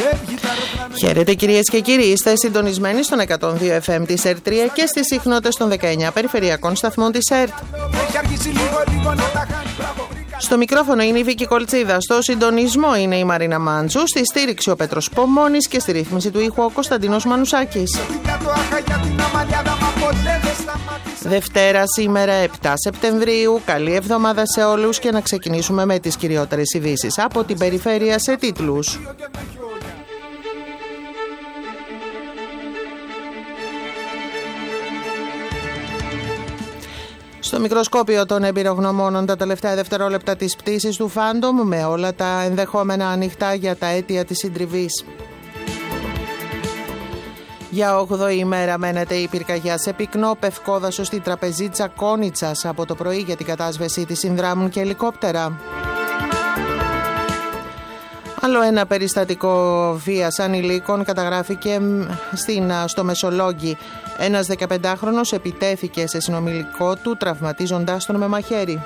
Χαίρετε κυρίες και κύριοι, είστε συντονισμένοι στον 102 FM της ΕΡΤ3 και στις συχνότητες των 19 περιφερειακών σταθμών της ΕΡΤ. Στο μικρόφωνο είναι η Βίκη Κολτσίδα, στο συντονισμό είναι η Μαρίνα Μάντζου, στη στήριξη ο Πέτρος Πομώνης και στη ρύθμιση του ήχου ο Κωνσταντίνος Μανουσάκης. Δευτέρα σήμερα 7 Σεπτεμβρίου, καλή εβδομάδα σε όλους και να ξεκινήσουμε με τις κυριότερες ειδήσεις από την περιφέρεια σε τίτλους. Στο μικροσκόπιο των εμπειρογνωμόνων τα τελευταία δευτερόλεπτα της πτήσης του Phantom με όλα τα ενδεχόμενα ανοιχτά για τα αίτια της συντριβής. Για 8η ημέρα μένεται η πυρκαγιά σε πυκνό πευκόδασο στη τραπεζίτσα Κόνιτσας. Από το πρωί για την κατάσβεση της συνδράμουν και ελικόπτερα. Άλλο ένα περιστατικό βίας ανηλίκων καταγράφηκε στο Μεσολόγγι. Ένας 15χρονος επιτέθηκε σε συνομιλικό του τραυματίζοντάς τον με μαχαίρι.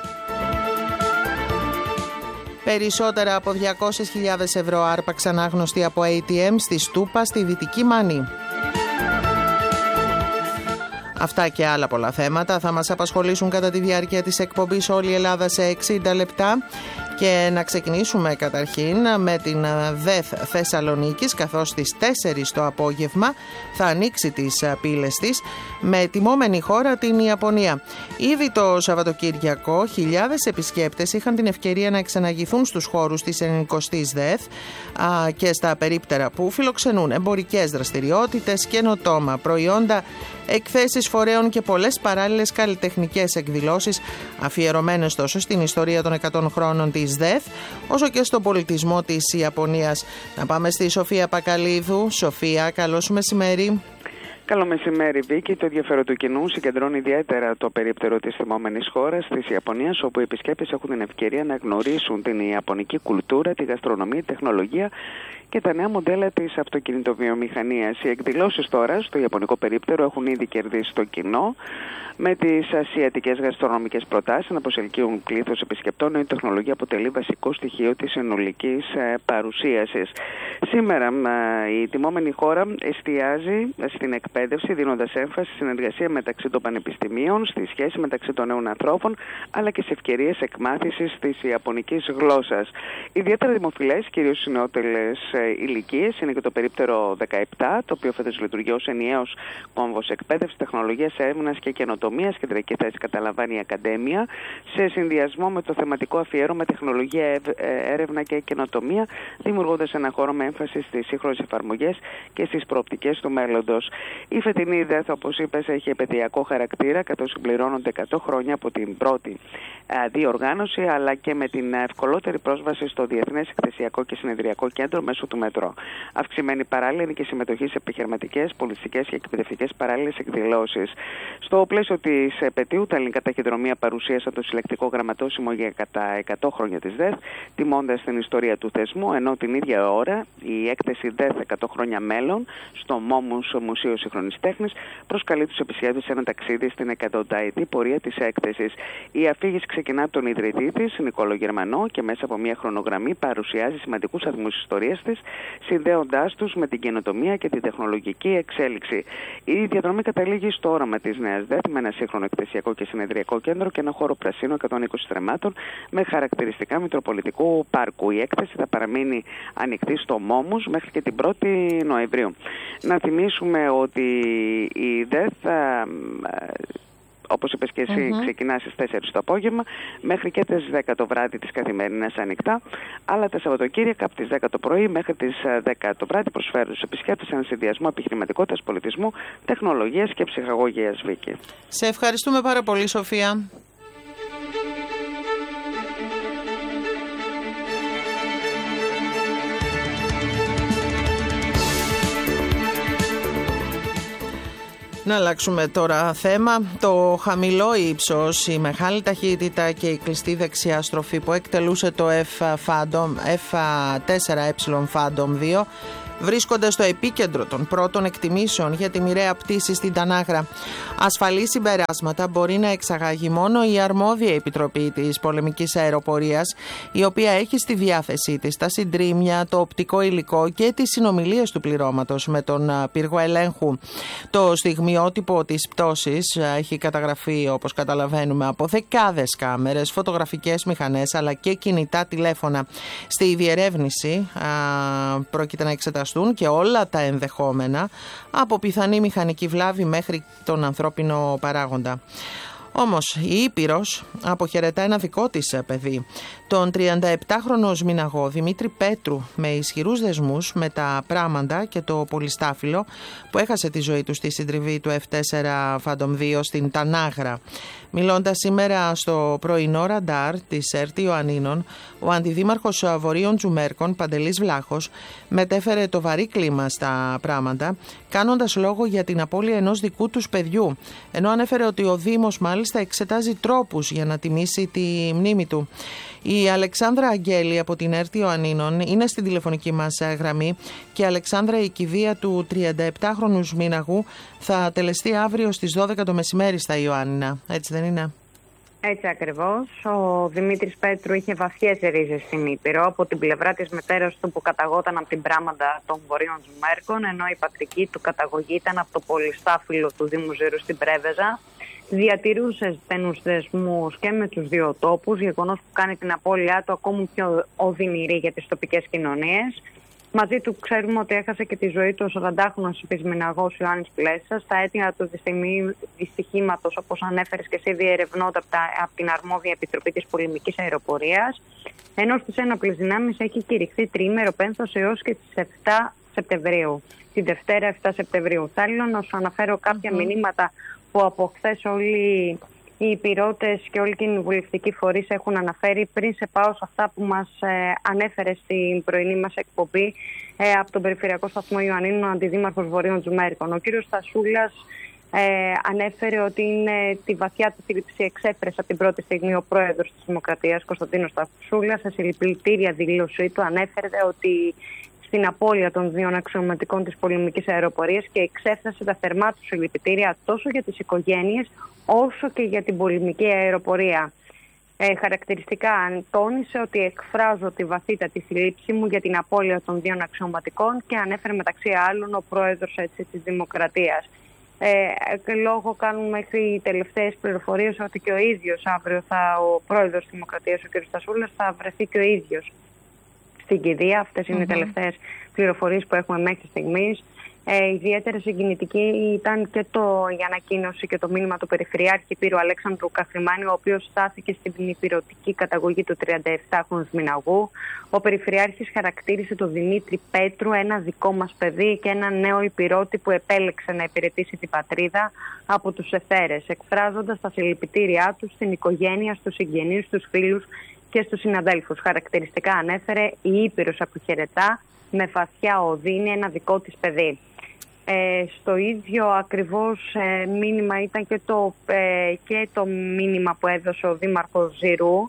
Περισσότερα από 200.000 ευρώ άρπαξαν άγνωστοι από ATM στη Στούπα στη Δυτική Μάνη. Αυτά και άλλα πολλά θέματα θα μας απασχολήσουν κατά τη διάρκεια της εκπομπής όλη η Ελλάδα σε 60 λεπτά. Και να ξεκινήσουμε καταρχήν με την ΔΕΘ Θεσσαλονίκης, καθώς στις 4 το απόγευμα θα ανοίξει τις πύλες της με τιμόμενη χώρα την Ιαπωνία. Ήδη το Σαββατοκύριακο χιλιάδες επισκέπτες είχαν την ευκαιρία να εξαναγηθούν στους χώρους της 90ης ΔΕΘ και στα περίπτερα που φιλοξενούν εμπορικές δραστηριότητες, καινοτόμα προϊόντα, εκθέσεις φορέων και πολλές παράλληλες καλλιτεχνικές εκδηλώσεις αφιερωμένες τόσο στην ιστορία των 100 χρόνων της ΔΕΘ όσο και στον πολιτισμό της Ιαπωνίας. Να πάμε στη Σοφία Πακαλίδου. Σοφία, καλώς μεσημέρι. Καλό μεσημέρι, Βίκη. Το ενδιαφέρον του κοινού συγκεντρώνει ιδιαίτερα το περίπτερο της θυμόμενης χώρας, της Ιαπωνίας, όπου οι επισκέπτες έχουν την ευκαιρία να γνωρίσουν την ιαπωνική κουλτούρα, τη γαστρονομία, τη τεχνολογία και τα νέα μοντέλα της αυτοκινητοβιομηχανίας. Οι εκδηλώσεις τώρα στο ιαπωνικό περίπτερο έχουν ήδη κερδίσει το κοινό, με τις ασιατικές γαστρονομικές προτάσεις να προσελκύουν πλήθος επισκεπτών. Η τεχνολογία αποτελεί βασικό στοιχείο της συνολικής παρουσίασης. Σήμερα η τιμόμενη χώρα εστιάζει στην εκπαίδευση, δίνοντας έμφαση στη συνεργασία μεταξύ των πανεπιστημίων, στη σχέση μεταξύ των νέων ανθρώπων, αλλά και σε ευκαιρίες εκμάθησης της ιαπωνικής γλώσσας. Ιδιαίτερα δημοφιλές, κυρίως στις νεότερες ηλικίες, είναι και το περίπτερο 17, το οποίο φέτος λειτουργεί ως ενιαίος κόμβος εκπαίδευσης, τεχνολογίας, έρευνας και καινοτομίας. Κεντρική θέση καταλαμβάνει η Ακαδέμια, σε συνδυασμό με το θεματικό αφιέρωμα τεχνολογία, έρευνα και καινοτομία, δημιουργώντας ένα χώρο με έμφαση στις σύγχρονες εφαρμογές και στις προοπτικές του μέλλοντος. Η φετινή ΔΕΘ, όπως είπες, έχει επαιδειακό χαρακτήρα, καθώς συμπληρώνονται 100 χρόνια από την πρώτη διοργάνωση, αλλά και με την ευκολότερη πρόσβαση στο Διεθνές Εκθεσιακό και Συνεδριακό Κέντρο μέσω του μετρό. Αυξημένη παράλληλα είναι και συμμετοχή σε επιχειρηματικές, πολιτιστικές και εκπαιδευτικές παράλληλες εκδηλώσεις. Στο πλαίσιο της επετείου, τα ελληνικά ταχυδρομεία παρουσίασαν το συλλεκτικό γραμματόσημο για τα 100 χρόνια της ΔΕΘ, τιμώντας την ιστορία του θεσμού, ενώ την ίδια ώρα η έκθεση ΔΕΘ 100 χρόνια μέλλον στο Μόμους Μουσείο Σύγχρονης Τέχνης προσκαλεί τους επισκέπτες σε ένα ταξίδι στην 100η πορεία της έκθεσης. Η αφήγηση ξεκινά από τον ιδρυτή της, Νικόλο Γερμανό, και μέσα από μια χρονογραμμή παρουσιάζει σημαντικούς αριθμούς ιστορίας της, συνδέοντάς τους με την καινοτομία και την τεχνολογική εξέλιξη. Η διαδρομή καταλήγει στο όραμα της νέας ΔΕΘ, με ένα σύγχρονο εκθεσιακό και συνεδριακό κέντρο και ένα χώρο πρασίνου 120 στρεμμάτων με χαρακτηριστικά Μητροπολιτικού Πάρκου. Η έκθεση θα παραμείνει ανοιχτή στο Μόμους μέχρι και την 1η Νοεμβρίου. Να θυμίσουμε ότι η ΔΕΘ, όπως είπες και εσύ, ξεκινά στις 4 το απόγευμα μέχρι και τις 10 το βράδυ της καθημερινές ανοιχτά, αλλά τα Σαββατοκύριακα από τις 10 το πρωί μέχρι τις 10 το βράδυ προσφέρουν στους επισκέπτες έναν συνδυασμό επιχειρηματικότητας, πολιτισμού, τεχνολογίας και ψυχαγωγίας, Βίκη. Σε ευχαριστούμε πάρα πολύ, Σοφία. Να αλλάξουμε τώρα θέμα. Το χαμηλό ύψος, η μεγάλη ταχύτητα και η κλειστή δεξιά στροφή που εκτελούσε το F4E Phantom 2 βρίσκονται στο επίκεντρο των πρώτων εκτιμήσεων για τη μοιραία πτήση στην Τανάγρα. Ασφαλή συμπεράσματα μπορεί να εξαγάγει μόνο η αρμόδια επιτροπή της πολεμικής αεροπορίας, η οποία έχει στη διάθεσή της τα συντρίμμια, το οπτικό υλικό και τις συνομιλίες του πληρώματος με τον πύργο ελέγχου. Το στιγμιότυπο της πτώσης έχει καταγραφεί, όπως καταλαβαίνουμε, από δεκάδες κάμερες, φωτογραφικές μηχανές αλλά και κινητά τηλέφωνα. Στη διερεύνηση πρόκειται να εξεταστούν και όλα τα ενδεχόμενα, από πιθανή μηχανική βλάβη μέχρι τον ανθρώπινο παράγοντα. Όμως η Ήπειρος αποχαιρετά ένα δικό της παιδί, τον 37χρονο σμηναγό Δημήτρη Πέτρου, με ισχυρούς δεσμούς με τα πράματα και το πολυστάφυλλο, που έχασε τη ζωή του στη συντριβή του F4 Phantom 2 στην Τανάγρα. Μιλώντας σήμερα στο πρωινό ραντάρ της ΕΡΤ Ιωαννίνων, ο αντιδήμαρχος Βορείων Τζουμέρκων, Παντελής Βλάχος, μετέφερε το βαρύ κλίμα στα πράματα, κάνοντας λόγο για την απώλεια ενός δικού τους παιδιού, ενώ ανέφερε ότι ο Δήμος μάλιστα εξετάζει τρόπους για να τιμήσει τη μνήμη του. Η Αλεξάνδρα Αγγέλη από την ΕΡΤ Ιωαννίνων είναι στην τηλεφωνική μας γραμμή και, Αλεξάνδρα, η κηδεία του 37χρονου σμήναγου θα τελεστεί αύριο στις 12 το μεσημέρι στα Ιωάννινα. Έτσι δεν είναι? Έτσι ακριβώς. Ο Δημήτρης Πέτρου είχε βαθιές ρίζες στην Ήπειρο, από την πλευρά της μητέρας του που καταγόταν από την πράματα των Βορείων Τζουμέρκων, ενώ η πατρική του καταγωγή ήταν από το πολυστάφυλλο του Δήμου Ζήρου στην Πρέβεζα. Διατηρούσε στενούς δεσμούς και με τους δύο τόπους, γεγονός που κάνει την απώλειά του ακόμη πιο οδυνηρή για τις τοπικές κοινωνίες. Μαζί του ξέρουμε ότι έχασε και τη ζωή του ο 40χρονος επισμηναγός Ιωάννης Πλέσσας στα αίτια του δυστυχήματος, όπως ανέφερες και εσύ, διερευνώντα από την αρμόδια επιτροπή της πολεμικής αεροπορίας. Ενώ στις ένοπλες δυνάμεις έχει κηρυχθεί τριήμερο πένθος έως και τις 7 Σεπτεμβρίου. Την Δευτέρα 7 Σεπτεμβρίου. Θέλω να σου αναφέρω κάποια μηνύματα που από χθες όλοι οι υπηρώτες και όλοι οι κοινοβουλευτικοί φορείς έχουν αναφέρει, πριν σε πάω σε αυτά που μας ανέφερε στην πρωινή μας εκπομπή από τον Περιφερειακό Σταθμό Ιωαννίνων, ο Αντιδήμαρχος Βορείων Τζουμέρκων. Ο κύριος Στασούλας ανέφερε ότι είναι τη βαθιά του θλίψη εξέφρασε από την πρώτη στιγμή ο πρόεδρος της Δημοκρατίας, Κωνσταντίνος Στασούλας. Σε συλληπιτήρια δήλωσή του ανέφερε ότι στην απώλεια των δύο αξιωματικών της πολεμικής αεροπορίας και εξέφρασε τα θερμά του συλληπιτήρια τόσο για τις οικογένειες όσο και για την πολεμική αεροπορία. Χαρακτηριστικά τόνισε ότι εκφράζω τη βαθύτατη θλίψη μου για την απώλεια των δύο αξιωματικών και ανέφερε μεταξύ άλλων ο πρόεδρος της Δημοκρατίας. Λόγω κάνουν μέχρι οι τελευταίες πληροφορίες ότι και ο ίδιος αύριο ο πρόεδρος της Δημοκρατίας, ο κ. Στασούλας, θα βρεθεί και ο ίδιος στην κηδεία. Αυτές είναι οι τελευταίες πληροφορίες που έχουμε μέχρι στιγμής. Ιδιαίτερα συγκινητική ήταν και η ανακοίνωση και το μήνυμα του Περιφερειάρχη Πύρου Αλέξανδρου Καφριμάνη, ο οποίος στάθηκε στην υπηρωτική καταγωγή του 37χρονου σμηναγού. Ο Περιφερειάρχης χαρακτήρισε τον Δημήτρη Πέτρου ένα δικό μας παιδί και ένα νέο υπηρώτη που επέλεξε να υπηρετήσει την πατρίδα από τους εθέρες, εκφράζοντας τα συλληπιτήριά του στην οικογένεια, στους συγγενείς, στους φίλους και στους συναδέλφους. Χαρακτηριστικά ανέφερε η Ήπειρος αποχαιρετά με βαθιά οδύνη ένα δικό της παιδί. Στο ίδιο ακριβώς μήνυμα ήταν και το μήνυμα που έδωσε ο Δήμαρχος Ζηρού.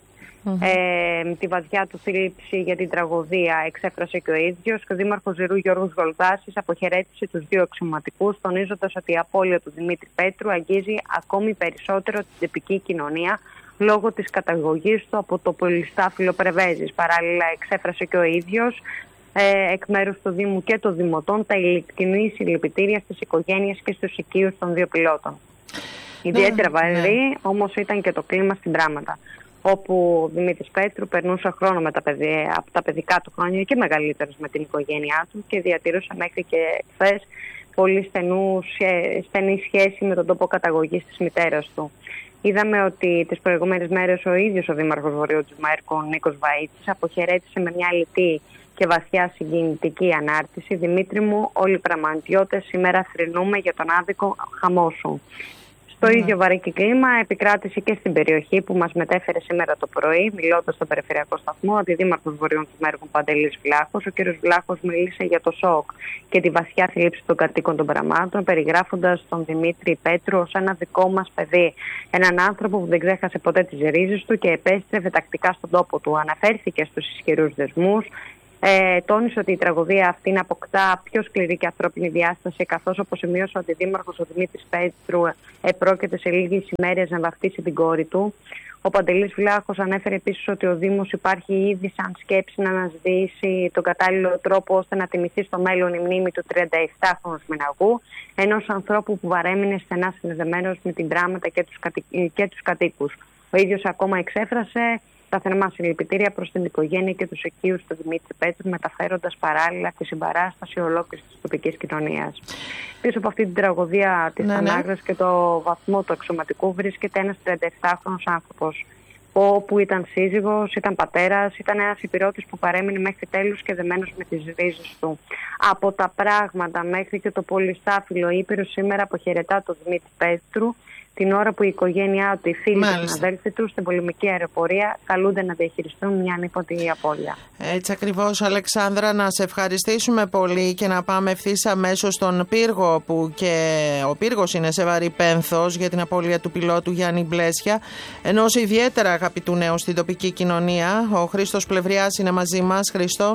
Τη βαθιά του θλίψη για την τραγωδία εξέφρασε και ο ίδιος. Και ο Δήμαρχος Ζηρού Γιώργος Γολδάσης αποχαιρέτησε τους δύο αξιωματικούς, τονίζοντας ότι η απώλεια του Δημήτρη Πέτρου αγγίζει ακόμη περισσότερο την τοπική κοινωνία λόγω της καταγωγής του από το πολυστάφυλλο Πρεβέζης. Παράλληλα εξέφρασε και ο ίδιος εκ μέρους του Δήμου και των Δημοτών τα ειλικρινή συλληπιτήρια στις οικογένειες και στους οικείους των δύο πιλότων. Ιδιαίτερα βαρύ όμως ήταν και το κλίμα στην Πράματα, όπου ο Δημήτρης Πέτρου περνούσε χρόνο από τα παιδικά του χρόνια και μεγαλύτερος με την οικογένειά του και διατηρούσε μέχρι και χθες πολύ στενή σχέση με τον τόπο καταγωγής της μητέρας του. Είδαμε ότι τις προηγούμενες μέρες ο ίδιος ο Δήμαρχος Βορείου Τζουμέρκων, Νίκος Βαΐτσης, αποχαιρέτησε με μια λιτή και βαθιά συγκινητική ανάρτηση. «Δημήτρη μου, όλοι οι πραγματιώτες σήμερα θρηνούμε για τον άδικο χαμό σου». Το ίδιο βαρύ κλίμα επικράτησε και στην περιοχή που μας μετέφερε σήμερα το πρωί, μιλώντας στο περιφερειακό σταθμό, ο αντιδήμαρχος Βορείων του Μέρκων Παντελής Βλάχος. Ο κ. Βλάχος μίλησε για το σοκ και τη βαθιά θλίψη των κατοίκων των Πραμάτων, περιγράφοντας τον Δημήτρη Πέτρου ως ένα δικό μας παιδί. Έναν άνθρωπο που δεν ξέχασε ποτέ τις ρίζες του και επέστρεφε τακτικά στον τόπο του. Αναφέρθηκε στους ισχυρούς δεσμούς. Τόνισε ότι η τραγωδία αυτή αποκτά πιο σκληρή και ανθρώπινη διάσταση, καθώς, όπως σημείωσε ο αντιδήμαρχος ο Δημήτρης Πέτρου, πρόκειται σε λίγες ημέρες να βαφτίσει την κόρη του. Ο Παντελής Βλάχος ανέφερε επίσης ότι ο Δήμος υπάρχει ήδη σαν σκέψη να αναζητήσει τον κατάλληλο τρόπο ώστε να τιμηθεί στο μέλλον η μνήμη του 37χρονου Σμιναγού, ενός ανθρώπου που παρέμεινε στενά συνδεδεμένος με την Πράματα και τους κατοίκους. Ο ίδιος ακόμα εξέφρασε τα θερμά συλληπιτήρια προς την οικογένεια και τους οικείους του Δημήτρη Πέτρου, μεταφέροντας παράλληλα τη συμπαράσταση ολόκληρης της τοπικής κοινωνίας. Πίσω από αυτή την τραγωδία της ανάγνωσης και το βαθμό του αξιωματικού βρίσκεται ένας 37χρονος άνθρωπος, που ήταν σύζυγος, ήταν πατέρας, ήταν ένας υπηρώτης που παρέμεινε μέχρι τέλους και δεμένος με τις ρίζες του. Από τα πράγματα μέχρι και το πολυστάφυλλο Ήπειρο σήμερα αποχαιρετά τον Δημήτρη Πέτρου, την ώρα που η οικογένειά του, οι φίλοι και οι συναδέλφοι του στην πολεμική αεροπορία καλούνται να διαχειριστούν μια ανίποτη απώλεια. Έτσι ακριβώς, Αλεξάνδρα, να σε ευχαριστήσουμε πολύ και να πάμε ευθύς αμέσως στον πύργο, που και ο πύργος είναι σε βαρύ πένθος για την απώλεια του πιλότου Γιάννη Μπλέσια, ενός ιδιαίτερα αγαπητού νέου στην τοπική κοινωνία. Ο Χρήστος Πλευριάς είναι μαζί μας. Χρήστο.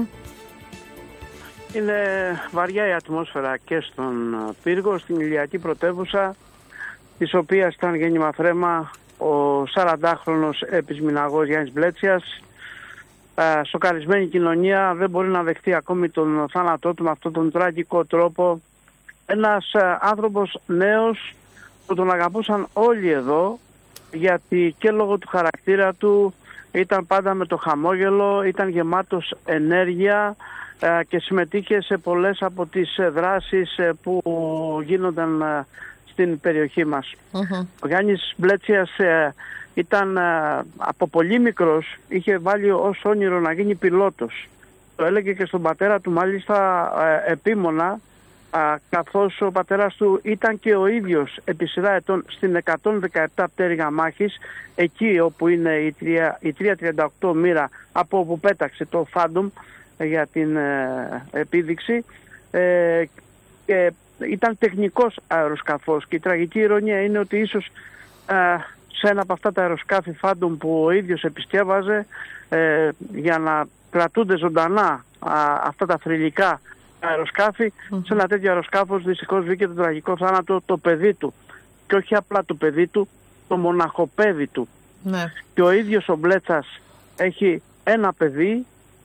Είναι βαριά η ατμόσφαιρα και στον πύργο, στην ηλιακή πρωτεύουσα, της οποίας ήταν γέννημα θρέμα ο 40χρονος επισμηναγός Γιάννης Μπλέτσιας. Σοκαρισμένη κοινωνία δεν μπορεί να δεχτεί ακόμη τον θάνατό του με αυτόν τον τραγικό τρόπο. Ένας άνθρωπος νέος που τον αγαπούσαν όλοι εδώ, γιατί και λόγω του χαρακτήρα του ήταν πάντα με το χαμόγελο, ήταν γεμάτος ενέργεια και συμμετείχε σε πολλές από τις δράσεις που γίνονταν στην περιοχή μας. Ο Γιάννης Μπλέτσιας ήταν από πολύ μικρός, είχε βάλει ως όνειρο να γίνει πιλότος. Το έλεγε και στον πατέρα του μάλιστα επίμονα, καθώς ο πατέρας του ήταν και ο ίδιος επί σειρά ετών στην 117 πτέρυγα μάχης, εκεί όπου είναι η 338 μοίρα από όπου πέταξε το Φάντομ για την επίδειξη, και ήταν τεχνικός αεροσκαφός. Και η τραγική ηρωνία είναι ότι ίσως σε ένα από αυτά τα αεροσκάφη Φάντομ που ο ίδιος επισκεύαζε, για να κρατούνται ζωντανά αυτά τα θρυλικά αεροσκάφη, σε ένα τέτοιο αεροσκάφος δυστυχώς βγήκε το τραγικό θάνατο το παιδί του. Και όχι απλά το παιδί του, το μοναχοπέδι του. Και ο ίδιος ο Μπλέτσας έχει ένα παιδί,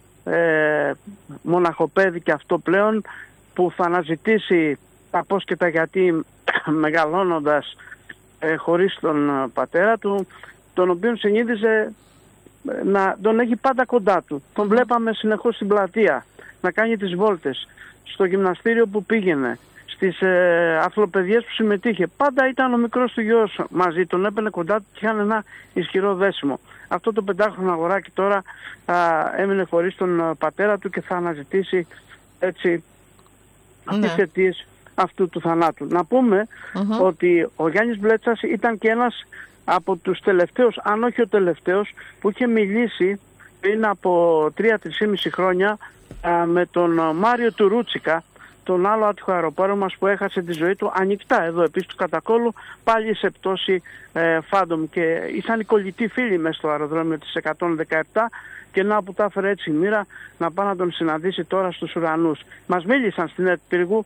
μοναχοπέδι και αυτό πλέον, που θα αναζητήσει τα πώς και τα γιατί μεγαλώνοντας χωρίς τον πατέρα του, τον οποίον συνήθιζε να τον έχει πάντα κοντά του. Τον βλέπαμε συνεχώς στην πλατεία να κάνει τις βόλτες, στο γυμναστήριο που πήγαινε, στις αθλοπαιδιές που συμμετείχε. Πάντα ήταν ο μικρός του γιος μαζί, τον έπαιρνε κοντά του και είχαν ένα ισχυρό δέσιμο. Αυτό το 5χρονο αγοράκι τώρα έμεινε χωρίς τον πατέρα του και θα αναζητήσει έτσι τις αιτίες αυτού του θανάτου. Να πούμε ότι ο Γιάννης Μπλέτσας ήταν και ένας από τους τελευταίους, αν όχι ο τελευταίος, που είχε μιλήσει πριν από 3-3,5 χρόνια με τον Μάριο Τουρούτσικα, τον άλλο άτυχο αεροπόρο μας που έχασε τη ζωή του ανοιχτά εδώ επίσης του Κατακόλου, πάλι σε πτώση Φάντομ, και ήσαν οι κολλητοί φίλοι μέσα στο αεροδρόμιο της 117, και να που τα έφερε έτσι η μοίρα να πάει να τον συναντήσει τώρα στους ουρανούς. Μας μίλησαν στην ΕΡΤ Πύργου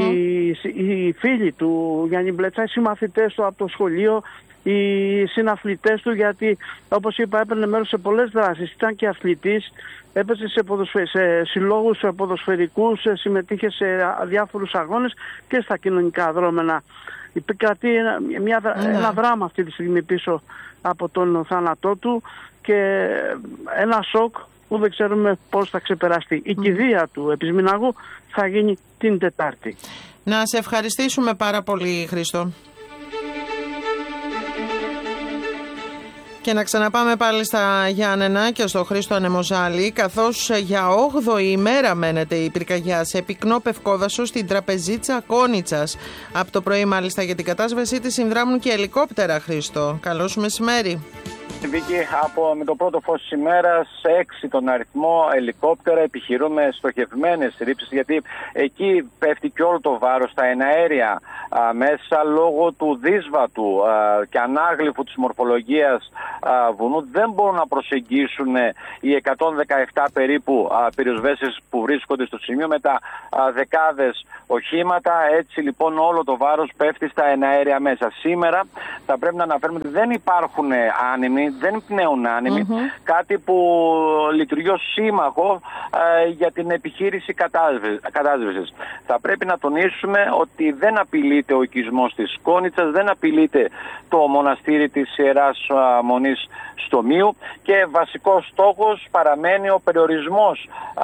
οι φίλοι του Γιάννη Μπλέτσα, οι συμμαθητές του από το σχολείο, οι συναθλητές του, γιατί όπως είπα έπαιρνε μέρος σε πολλές δράσεις, ήταν και αθλητής, έπαιζε σε συλλόγους ποδοσφαιρικούς, συμμετείχε σε διάφορους αγώνες και στα κοινωνικά δρόμενα. Επικρατεί ένα δράμα αυτή τη στιγμή πίσω από τον θάνατό του και ένα σοκ που δεν ξέρουμε πώς θα ξεπεραστεί. Η κηδεία του επισμηναγού θα γίνει την Τετάρτη. Να σε ευχαριστήσουμε πάρα πολύ, Χρήστο. Και να ξαναπάμε πάλι στα Γιάννενα και στο Χρήστο Ανεμοζάλη, καθώς για 8η ημέρα μένεται η πυρκαγιά σε πυκνό πευκόδασο στην τραπεζίτσα Κόνιτσας. Από το πρωί μάλιστα για την κατάσβεσή της συνδράμουν και ελικόπτερα, Χρήστο. Καλώς μεσημέρι. Βίκη, με το πρώτο φως της ημέρας, 6 τον αριθμό ελικόπτερα, επιχειρούμε στοχευμένες ρήψεις, γιατί εκεί πέφτει και όλο το βάρος στα εναέρια μέσα λόγω του δύσβατου και ανάγλυφου της μορφολογίας βουνού. Δεν μπορούν να προσεγγίσουν οι 117 περίπου πυροσβέστες που βρίσκονται στο σημείο με τα δεκάδες οχήματα. Έτσι λοιπόν όλο το βάρος πέφτει στα εναέρια μέσα. Σήμερα θα πρέπει να αναφέρουμε ότι δεν υπάρχουν άνεμοι, δεν πνέουν άνεμοι, κάτι που λειτουργεί ως σύμμαχο για την επιχείρηση κατάσβεσης. Θα πρέπει να τονίσουμε ότι δεν απειλείται ο οικισμός της Κόνιτσας, δεν απειλείται το μοναστήρι της Ιεράς Μονής στο Μίου και βασικός στόχος παραμένει ο περιορισμός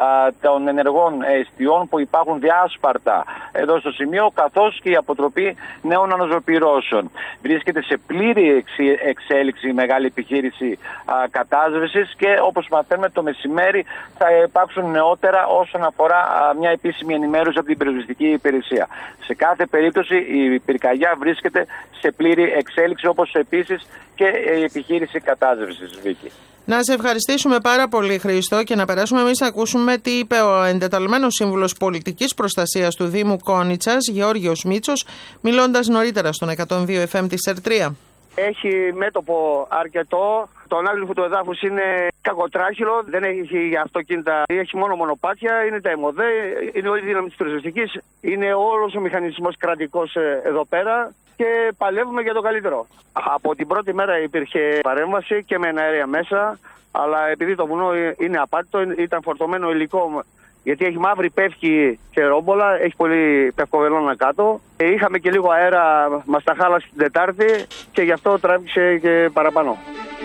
των ενεργών εστιών που υπάρχουν διάσπαρτα εδώ στο σημείο, καθώς και η αποτροπή νέων αναζωπυρώσεων. Βρίσκεται σε πλήρη εξέλιξη η μεγάλη επιχείρηση κατάσβεσης και όπως μαθαίνουμε το μεσημέρι θα υπάρξουν νεότερα όσον αφορά μια επίσημη ενημέρωση από την πυροσβεστική υπηρεσία. Σε κάθε περίπτωση η πυρκαγιά βρίσκεται σε πλήρη εξέλιξη, όπως επίσης και η επιχείρηση κατάσβεσης, Βίκη. Να σε ευχαριστήσουμε πάρα πολύ, Χρήστο, και να περάσουμε εμείς να ακούσουμε τι είπε ο εντεταλμένος σύμβουλος πολιτικής προστασίας του Δήμου Κόνιτσας, Γεώργιος Μίτσος, μιλώντας νωρίτερα στον 102 FM της ΕΡΤ3. Έχει μέτωπο αρκετό. Το ανάγλυφο του εδάφους είναι κακοτράχυλο, δεν έχει αυτοκίνητα, έχει μόνο μονοπάτια, είναι τα ΕΜΟΔΕ, είναι όλη η δύναμη της πυροσβεστικής, είναι όλος ο μηχανισμός κρατικός εδώ πέρα και παλεύουμε για το καλύτερο. Από την πρώτη μέρα υπήρχε παρέμβαση και με εναέρια μέσα, αλλά επειδή το βουνό είναι απάτητο, ήταν φορτωμένο υλικό. Γιατί έχει μαύρη πεύκη και ρόμπολα, έχει πολύ πευκοβελώνα κάτω. Είχαμε και λίγο αέρα, μας τα χάλασε την Τετάρτη και γι' αυτό τράβηξε και παραπάνω.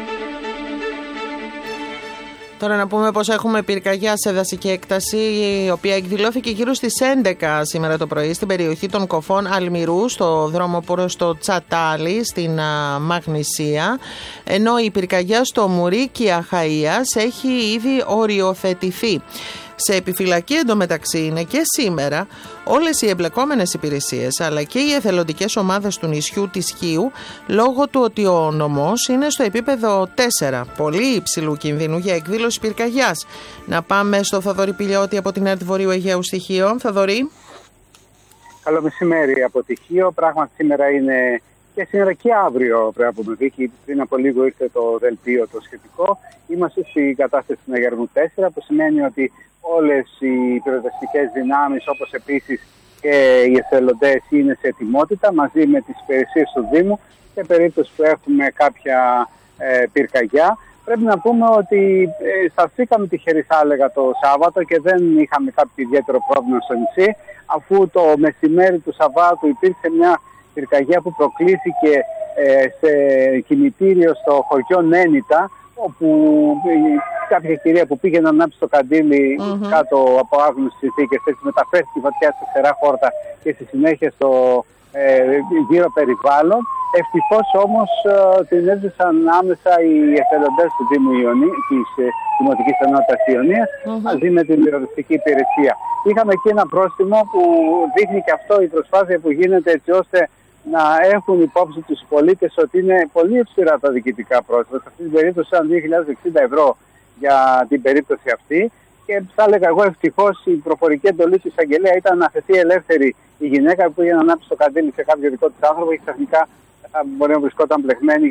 Τώρα να πούμε πως έχουμε πυρκαγιά σε δασική έκταση, η οποία εκδηλώθηκε γύρω στις 11 σήμερα το πρωί στην περιοχή των Κοφών Αλμυρού, στο δρόμο προς το Τσατάλι, στην Μαγνησία, ενώ η πυρκαγιά στο Μουρίκι Αχαΐας έχει ήδη οριοθετηθεί. Σε επιφυλακή εντωμεταξύ είναι και σήμερα όλες οι εμπλεκόμενες υπηρεσίες αλλά και οι εθελοντικές ομάδες του νησιού της Χίου, λόγω του ότι ο νομός είναι στο επίπεδο 4, πολύ υψηλού κινδύνου για εκδήλωση πυρκαγιάς. Να πάμε στο Θοδωρή Πηλιώτη από την ΕΡΤ Βορείου Αιγαίου στη Χίο. Θοδωρή. Καλό μεσημέρι από τη Χίο. Πράγματι σήμερα είναι και σήμερα και αύριο, πρέπει να πούμε, Βίκη. Πριν από λίγο ήρθε το δελτίο το σχετικό. Είμαστε στην κατάσταση του Αγιαργού 4, που σημαίνει ότι όλες οι πυροσβεστικές δυνάμεις, όπως επίσης και οι εθελοντές, είναι σε ετοιμότητα μαζί με τις υπηρεσίες του Δήμου σε περίπτωση που έχουμε κάποια πυρκαγιά. Πρέπει να πούμε ότι σταθήκαμε τυχεροί, θα έλεγα, το Σάββατο και δεν είχαμε κάποιο ιδιαίτερο πρόβλημα στο νησί, αφού το μεσημέρι του Σαββάτου υπήρξε μια πυρκαγιά που προκλήθηκε σε κημητήριο στο χωριό Νένιτα, όπου κάποια κυρία που πήγε να ανάψει το καντήλι κάτω από άγνωστες συνθήκες, έτσι μεταφέρθηκε η φωτιά στα ξερά χόρτα και στη συνέχεια στο γύρω περιβάλλον. Ευτυχώς όμως την έσβησαν άμεσα οι εθελοντές του Δήμου της Δημοτικής Ενότητας Ιωνίας μαζί με την πυροσβεστική υπηρεσία. Είχαμε εκεί ένα πρόστιμο που δείχνει και αυτό η προσπάθεια που γίνεται, έτσι ώστε να έχουν υπόψη τους πολίτες ότι είναι πολύ αυστηρά τα διοικητικά πρόστιμα. Σε αυτή την περίπτωση ήταν 2.060 ευρώ για την περίπτωση αυτή. Και θα έλεγα εγώ, ευτυχώς η προφορική εντολή του εισαγγελέα ήταν να αφαιθεί ελεύθερη η γυναίκα που πήγε να ανάψει το καντήλι σε κάποιο δικό της άνθρωπο και ξαφνικά μπορεί να βρισκόταν πλεγμένη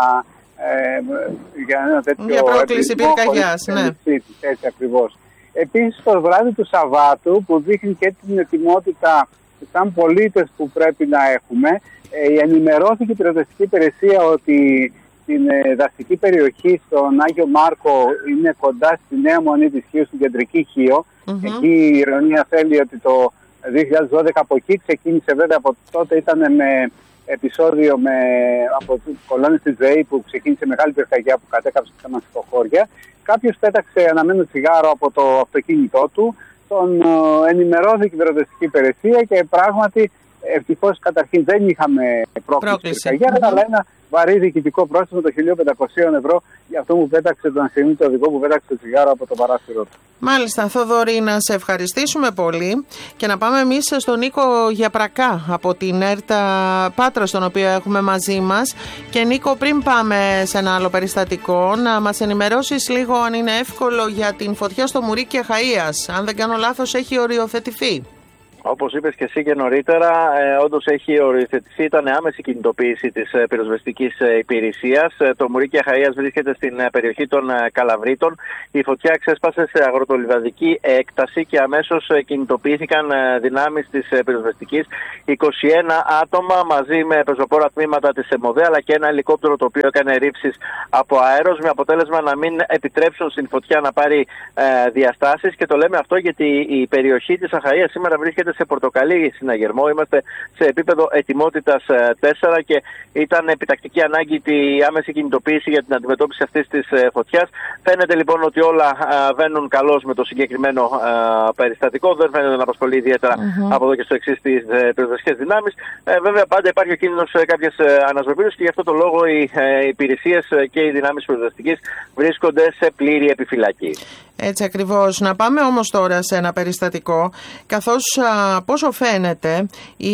για ένα τέτοιο. Για πρόκληση πυρκαγιάς, ναι. Έτσι ακριβώς. Επίσης το βράδυ του Σαββάτου, που δείχνει και την ετοιμότητα σαν πολίτες που πρέπει να έχουμε, ενημερώθηκε η πυροσβεστική υπηρεσία ότι στην δασική περιοχή στον Άγιο Μάρκο, είναι κοντά στη Νέα Μονή της Χίου, στην κεντρική Χίο. Εκεί η ηρωνία θέλει ότι το 2012 από εκεί ξεκίνησε, βέβαια από τότε ήταν με επεισόδιο από τις κολόνες της ΔΕΗ που ξεκίνησε μεγάλη πυρκαγιά που κατέκαψε στα μασικοχώρια. Κάποιος πέταξε αναμένο τσιγάρο από το αυτοκίνητό του, τον ενημερώθηκε η πυροσβεστική υπηρεσία και πράγματι Ευτυχώς καταρχήν δεν είχαμε πρόκληση αλλά ένα βαρύ διοικητικό πρόστιμο των 1.500 ευρώ για αυτό που πέταξε τον ασυνείδητο οδηγό που πέταξε το τσιγάρο από το παράθυρο του. Μάλιστα, Θοδωρή, να σε ευχαριστήσουμε πολύ και να πάμε εμείς στον Νίκο Γιαπρακά από την ΕΡΤ Πάτρας, τον οποίο έχουμε μαζί μας. Και Νίκο, πριν πάμε σε ένα άλλο περιστατικό, να μας ενημερώσεις λίγο αν είναι εύκολο για την φωτιά στο Μουρίκι Αχαΐας. Αν δεν κάνω λάθος, έχει οριοθετηθεί. Όπως είπες και εσύ και νωρίτερα, όντως έχει οριοθετηθεί, ήταν άμεση κινητοποίηση της πυροσβεστικής υπηρεσίας. Το Μουρίκι Αχαΐας βρίσκεται στην περιοχή των Καλαβρίτων. Η φωτιά ξέσπασε σε αγροτολιβαδική έκταση και αμέσως κινητοποιήθηκαν δυνάμεις της πυροσβεστικής. 21 άτομα μαζί με πεζοπόρα τμήματα της ΕΜΟΔΕ αλλά και ένα ελικόπτερο το οποίο έκανε ρήψεις από αέρος, με αποτέλεσμα να μην επιτρέψουν στην φωτιά να πάρει διαστάσεις. Και το λέμε αυτό γιατί η περιοχή της Αχαΐας σήμερα βρίσκεται σε πορτοκαλί συναγερμό. Είμαστε σε επίπεδο ετοιμότητας 4 και ήταν επιτακτική ανάγκη τη άμεση κινητοποίηση για την αντιμετώπιση αυτής της φωτιάς. Φαίνεται λοιπόν ότι όλα βαίνουν καλώς με το συγκεκριμένο περιστατικό. Δεν φαίνεται να απασχολεί ιδιαίτερα από εδώ και στο εξής τις πυροσβεστικές δυνάμεις. Βέβαια, πάντα υπάρχει ο κίνδυνος κάποιες ανασβοπήρωσης και γι' αυτό το λόγο οι υπηρεσίες και οι δυνάμεις πυροσβεστικής βρίσκονται σε πλήρη επιφυλακή. Έτσι ακριβώς. Να πάμε όμως τώρα σε ένα περιστατικό, καθώς πόσο φαίνεται η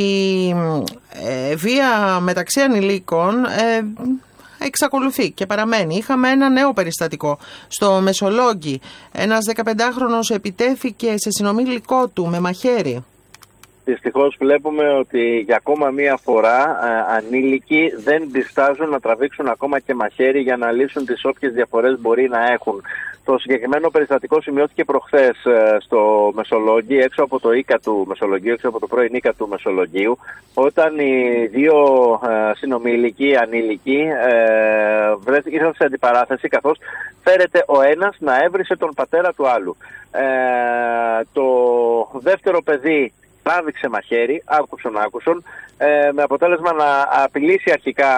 βία μεταξύ ανηλίκων εξακολουθεί και παραμένει. Είχαμε ένα νέο περιστατικό στο Μεσολόγγι. Ένας 15χρονος επιτέθηκε σε συνομήλικό του με μαχαίρι. Δυστυχώς βλέπουμε ότι για ακόμα μία φορά ανήλικοι δεν διστάζουν να τραβήξουν ακόμα και μαχαίρι για να λύσουν τις όποιες διαφορές μπορεί να έχουν. Το συγκεκριμένο περιστατικό σημειώθηκε προχθές στο Μεσολόγγι, έξω από το Ίκα του Μεσολογγίου, έξω από το πρώην Ίκα του Μεσολογγίου, όταν οι δύο συνομήλικοι, ανήλικοι, ήρθαν σε αντιπαράθεση, καθώς φέρεται ο ένας να έβρισε τον πατέρα του άλλου. Το δεύτερο παιδί τράβηξε μαχαίρι, άκουσον, με αποτέλεσμα να απειλήσει αρχικά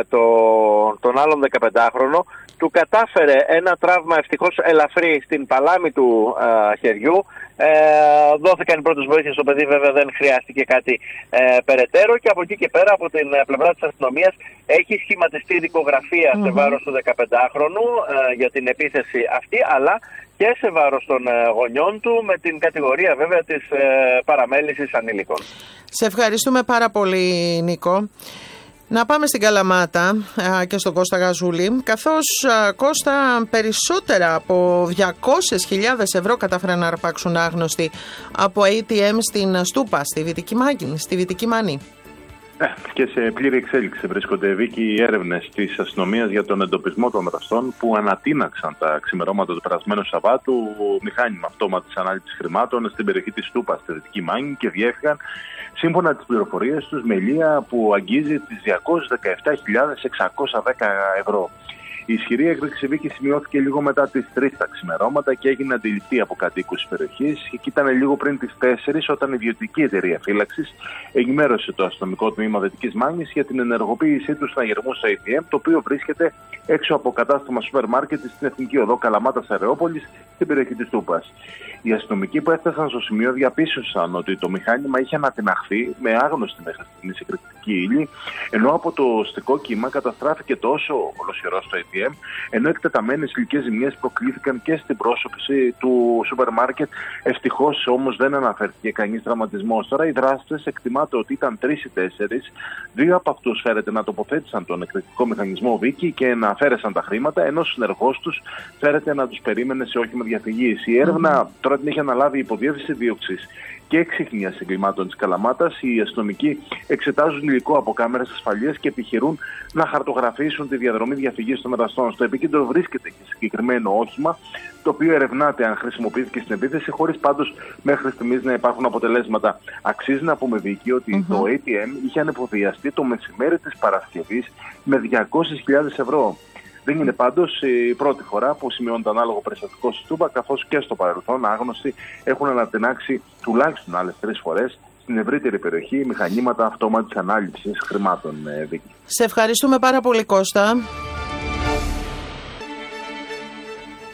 τον άλλον 15χρονο. Του κατάφερε ένα τραύμα ευτυχώς ελαφρύ στην παλάμη του χεριού. Δόθηκαν οι πρώτες βοήθειες στο παιδί, βέβαια δεν χρειάστηκε κάτι περαιτέρω, και από εκεί και πέρα από την πλευρά της αστυνομίας έχει σχηματιστεί δικογραφία σε βάρος του 15χρονου για την επίθεση αυτή, αλλά και σε βάρος των γονιών του, με την κατηγορία βέβαια της παραμέλησης ανήλικων. Σε ευχαριστούμε πάρα πολύ, Νίκο. Να πάμε στην Καλαμάτα και στον Κώστα Γαζούλη, καθώς Κώστα, περισσότερα από 200.000 ευρώ κατάφεραν να αρπάξουν άγνωστοι από ATM στην Στούπα, στη Βυτική Μάνη. Και σε πλήρη εξέλιξη βρίσκονται, Βίκη, οι έρευνες της αστυνομίας για τον εντοπισμό των δραστών που ανατείναξαν τα ξημερώματα του περασμένου Σαββάτου μηχάνημα αυτόματης ανάληψης χρημάτων στην περιοχή της Στούπα, στη Δυτική Μάνη, και διέφυγαν σύμφωνα τις πληροφορίες τους με ηλία που αγγίζει τις 217.610 ευρώ. Η ισχυρή έκρηξη, Βίκη, σημειώθηκε λίγο μετά τις 3 τα ξημερώματα και έγινε αντιληπτή από κατοίκους της περιοχής. Και ήταν λίγο πριν τις 4 όταν η ιδιωτική εταιρεία φύλαξης ενημέρωσε το αστυνομικό τμήμα Δυτικής Μάνης για την ενεργοποίησή του συναγερμού στο ATM, το οποίο βρίσκεται έξω από κατάστημα σούπερ μάρκετ στην Εθνική Οδό Καλαμάτας Αρεόπολης, στην περιοχή της Τούπας. Οι αστυνομικοί που έφτασαν στο σημείο διαπίστωσαν ότι το μηχάνημα είχε ανατιναχθεί με άγνωστη μέχρι στιγμής εκρηκτική ύλη, ενώ από το οστικό κύμα καταστράφηκε τόσο ολοσχερό στο ATM, ενώ εκτεταμένες υλικές ζημιές προκλήθηκαν και στην πρόσωψη του σούπερ μάρκετ. Ευτυχώς όμως δεν αναφέρθηκε κανείς τραυματισμός. Τώρα οι δράστες εκτιμάται ότι ήταν 3 ή 4. 2 από αυτούς φέρεται να τοποθέτησαν τον εκρηκτικό μηχανισμό, Βίκη, και να αφαίρεσαν τα χρήματα, ενώ ο συνεργός τους φέρεται να τους περίμενε σε όχημα διαφυγής. Η έρευνα τώρα την έχει αναλάβει η Υποδιεύθυνση Δίωξης και Εξυχνίας Εγκλημάτων της Καλαμάτας. Οι αστυνομικοί εξετάζουν υλικό από κάμερες ασφαλείας και επιχειρούν να χαρτογραφήσουν τη διαδρομή διαφυγής των δραστών. Στο επίκεντρο βρίσκεται και συγκεκριμένο όχημα, το οποίο ερευνάται αν χρησιμοποιήθηκε στην επίθεση, χωρίς πάντως μέχρι στιγμής να υπάρχουν αποτελέσματα. Αξίζει να πούμε, Βίκη, ότι το ATM είχε ανεφοδιαστεί το μεσημέρι της Παρασκευής με 200.000 ευρώ. Δεν είναι πάντως η πρώτη φορά που σημειώνεται ανάλογο περιστατικό στη Στούπα, καθώς και στο παρελθόν άγνωστοι έχουν ανατινάξει τουλάχιστον άλλες 3 φορές στην ευρύτερη περιοχή μηχανήματα αυτόματης ανάληψης χρημάτων, Βίκη. Σε ευχαριστούμε πάρα πολύ, Κώστα.